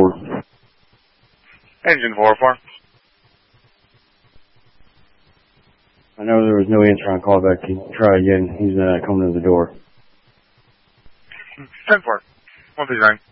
404. Engine 404. I know there was no answer on callback. Can you try again? He's coming to the door. 10-4. 139.